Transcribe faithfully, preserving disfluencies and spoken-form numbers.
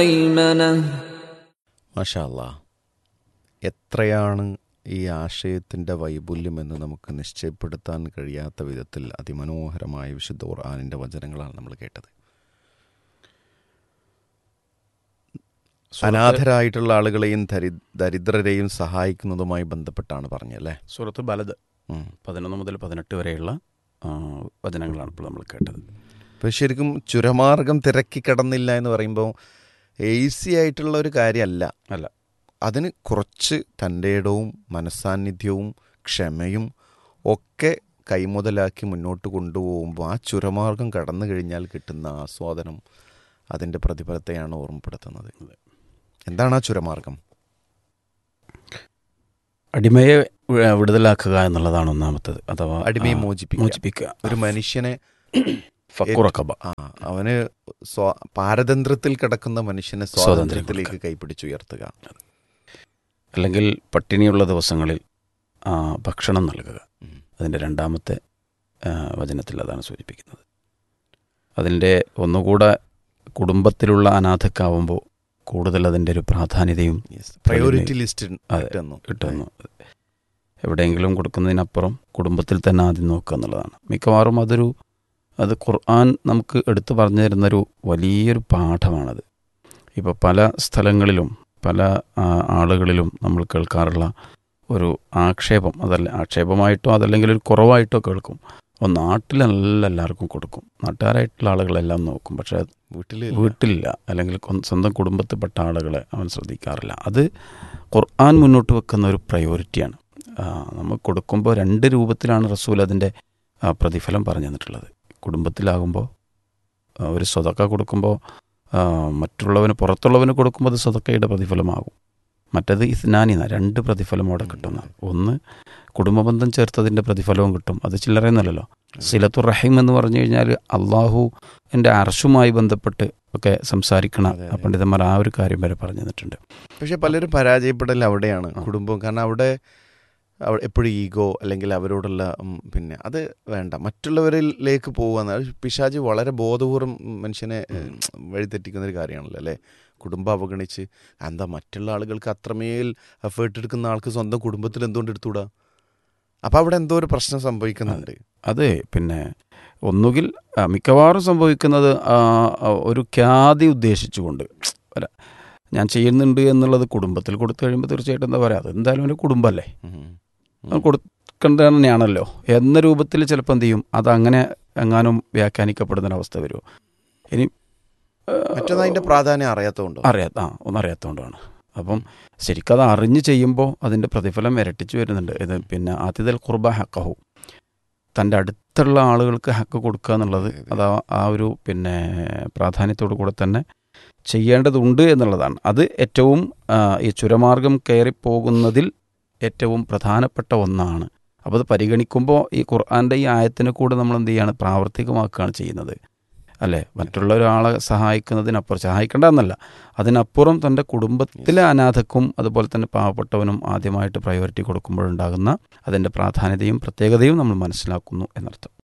ميمنة. മാഷാ അല്ലാ, എത്രയാണ് ഈ ആശയത്തിൻ്റെ വൈപുല്യമെന്ന് നമുക്ക് നിശ്ചയപ്പെടുത്താൻ കഴിയാത്ത വിധത്തിൽ അതിമനോഹരമായ വിശുദ്ധ ഖുർആനിൻ്റെ വചനങ്ങളാണ് നമ്മൾ കേട്ടത്. അനാഥരായിട്ടുള്ള ആളുകളെയും ദരി ദരിദ്രരെയും സഹായിക്കുന്നതുമായി ബന്ധപ്പെട്ടാണ് പറഞ്ഞല്ലേ. സൂറത്ത് ബലദ് പതിനൊന്ന് മുതൽ പതിനെട്ട് വരെയുള്ള വചനങ്ങളാണ് ഇപ്പോൾ നമ്മൾ കേട്ടത്. ഇപ്പോൾ ശരിക്കും ചുരമാർഗം തിരക്കി കിടന്നില്ല എന്ന് പറയുമ്പോൾ ഈസി ആയിട്ടുള്ള ഒരു കാര്യമല്ല. അല്ല, അതിന് കുറച്ച് തൻ്റെ ഇടവും മനസ്സാന്നിധ്യവും ക്ഷമയും ഒക്കെ കൈമുതലാക്കി മുന്നോട്ട് കൊണ്ടുപോകുമ്പോൾ ആ ചുരമാർഗം കടന്നു കഴിഞ്ഞാൽ കിട്ടുന്ന ആസ്വാദനം, അതിൻ്റെ പ്രതിഫലത്തെയാണ് ഓർമ്മപ്പെടുത്തുന്നത്. എന്താണ് ആ ചുരമാർഗം? അടിമയെ വിടുതലാക്കുക എന്നുള്ളതാണ് ഒന്നാമത്തത്, അഥവാ അടിമയെ മോചിപ്പിക്കുക. മോചിപ്പിക്കുക ഒരു മനുഷ്യനെ ഫക്കുറക്കബ, ആ അവന് സ്വാ പാരതന്ത്ര്യത്തിൽ കിടക്കുന്ന മനുഷ്യനെ സ്വാതന്ത്ര്യത്തിലേക്ക് കൈപ്പിടിച്ചുയർത്തുക, അല്ലെങ്കിൽ പട്ടിണിയുള്ള ദിവസങ്ങളിൽ ഭക്ഷണം നൽകുക. അതിൻ്റെ രണ്ടാമത്തെ വചനത്തിൽ അതാണ് സൂചിപ്പിക്കുന്നത്. അതിൻ്റെ ഒന്നുകൂടെ കുടുംബത്തിലുള്ള അനാഥക്കാവുമ്പോൾ കൂടുതൽ അതിൻ്റെ ഒരു പ്രാധാന്യതയും പ്രയോറിറ്റി ലിസ്റ്റ് കിട്ടുന്നു. എവിടെയെങ്കിലും കൊടുക്കുന്നതിനപ്പുറം കുടുംബത്തിൽ തന്നെ ആദ്യം നോക്കുക എന്നുള്ളതാണ്. മിക്കവാറും അതൊരു അത് ഖുർആൻ നമുക്ക് എടുത്തു പറഞ്ഞു തരുന്നൊരു വലിയൊരു പാഠമാണത്. ഇപ്പോൾ പല സ്ഥലങ്ങളിലും പല ആളുകളിലും നമ്മൾ കേൾക്കാറുള്ള ഒരു ആക്ഷേപം, അതല്ല ആക്ഷേപമായിട്ടോ അതല്ലെങ്കിൽ ഒരു കുറവായിട്ടോ കേൾക്കും. അപ്പോൾ നാട്ടിലെല്ലാം എല്ലാവർക്കും കൊടുക്കും, നാട്ടുകാരായിട്ടുള്ള ആളുകളെല്ലാം നോക്കും, പക്ഷേ വീട്ടിൽ വീട്ടിലില്ല, അല്ലെങ്കിൽ സ്വന്തം കുടുംബത്തിൽപ്പെട്ട ആളുകളെ അവൻ ശ്രദ്ധിക്കാറില്ല. അത് ഖുർആൻ മുന്നോട്ട് വെക്കുന്ന ഒരു പ്രയോറിറ്റിയാണ്. നമ്മൾ കൊടുക്കുമ്പോൾ രണ്ട് രൂപത്തിലാണ് റസൂൽ അതിൻ്റെ പ്രതിഫലം പറഞ്ഞു തന്നിട്ടുള്ളത്. കുടുംബത്തിലാകുമ്പോൾ ഒരു സ്വതക്ക കൊടുക്കുമ്പോൾ മറ്റുള്ളവന് പുറത്തുള്ളവന് കൊടുക്കുമ്പോൾ അത് സ്വതക്കയുടെ പ്രതിഫലമാകും. മറ്റത് ഇസ്നാനി എന്ന രണ്ട് പ്രതിഫലം അവിടെ കിട്ടുന്ന, ഒന്ന് കുടുംബബന്ധം ചേർത്തതിൻ്റെ പ്രതിഫലവും കിട്ടും. അത് ചില്ലറയെന്നല്ലോ. സിലത്തുർ റഹീം എന്ന് പറഞ്ഞു കഴിഞ്ഞാൽ അള്ളാഹു എൻ്റെ അർശുമായി ബന്ധപ്പെട്ട് ഒക്കെ സംസാരിക്കണ പണ്ഡിതന്മാർ ആ ഒരു കാര്യം വരെ പറഞ്ഞു തന്നിട്ടുണ്ട്. പക്ഷെ പലരും പരാജയപ്പെടൽ അവിടെയാണ്, കുടുംബം. കാരണം അവിടെ എപ്പോഴും ഈഗോ അല്ലെങ്കിൽ അവരോടുള്ള പിന്നെ അത് വേണ്ട, മറ്റുള്ളവരിലേക്ക് പോകുക. പിശാച് വളരെ ബോധപൂർവ്വം മനുഷ്യനെ വഴിതെറ്റിക്കുന്ന ഒരു കാര്യമാണല്ലോ അല്ലേ. കുടുംബം അവഗണിച്ച് എന്താ മറ്റുള്ള ആളുകൾക്ക് അത്രമേൽ എഫേർട്ട് എടുക്കുന്ന ആൾക്ക് സ്വന്തം കുടുംബത്തിൽ എന്തുകൊണ്ട് എടുത്തുകൂടാ? അപ്പം അവിടെ എന്തോ ഒരു പ്രശ്നം സംഭവിക്കുന്നുണ്ട്. അതെ, പിന്നെ ഒന്നുകിൽ മിക്കവാറും സംഭവിക്കുന്നത് ഒരു ഖ്യാതി ഉദ്ദേശിച്ചുകൊണ്ട് അല്ല, ഞാൻ ചെയ്യുന്നുണ്ട് എന്നുള്ളത് കുടുംബത്തിൽ കൊടുത്തു കഴിയുമ്പോൾ തീർച്ചയായിട്ടും എന്താ പറയുക, അതെന്തായാലും ഒരു കുടുംബമല്ലേ, കൊടുക്കേണ്ടത് തന്നെയാണല്ലോ എന്ന രൂപത്തിൽ ചിലപ്പോൾ എന്ത് ചെയ്യും, അതങ്ങനെ എങ്ങാനും വ്യാഖ്യാനിക്കപ്പെടുന്നൊരവസ്ഥ വരുമോ. ഇനി മറ്റൊന്നതിൻ്റെ പ്രാധാന്യം അറിയാത്തതുകൊണ്ട് അറിയാത്ത ആ ഒന്നറിയാത്തതുകൊണ്ടാണ്. അപ്പം ശരിക്കും അത് അറിഞ്ഞ് ചെയ്യുമ്പോൾ അതിൻ്റെ പ്രതിഫലം ഇരട്ടിച്ച് വരുന്നുണ്ട്. ഇത് പിന്നെ ആതിഥൽ ഖുർബ ഹക്കഹു, തൻ്റെ അടുത്തുള്ള ആളുകൾക്ക് ഹക്ക് കൊടുക്കുക എന്നുള്ളത് അത് ആ ഒരു പിന്നെ പ്രാധാന്യത്തോടു കൂടെ തന്നെ ചെയ്യേണ്ടതുണ്ട് എന്നുള്ളതാണ്. അത് ഏറ്റവും ഈ ചുരമാർഗം കയറിപ്പോകുന്നതിൽ ഏറ്റവും പ്രധാനപ്പെട്ട ഒന്നാണ്. അപ്പോൾ അത് പരിഗണിക്കുമ്പോൾ ഈ ഖുർആൻ്റെ ഈ ആയത്തിനെ കൂടെ നമ്മൾ എന്ത് ചെയ്യാണ്, പ്രാവർത്തികമാക്കുകയാണ് ചെയ്യുന്നത് അല്ലേ. മറ്റുള്ള ഒരാളെ സഹായിക്കുന്നതിനപ്പുറം, സഹായിക്കേണ്ട എന്നല്ല, അതിനപ്പുറം തൻ്റെ കുടുംബത്തിലെ അനാഥക്കും അതുപോലെ തന്നെ പാവപ്പെട്ടവനും ആദ്യമായിട്ട് പ്രയോറിറ്റി കൊടുക്കുമ്പോഴുണ്ടാകുന്ന അതിൻ്റെ പ്രാധാന്യതയും പ്രത്യേകതയും നമ്മൾ മനസ്സിലാക്കുന്നു എന്നർത്ഥം.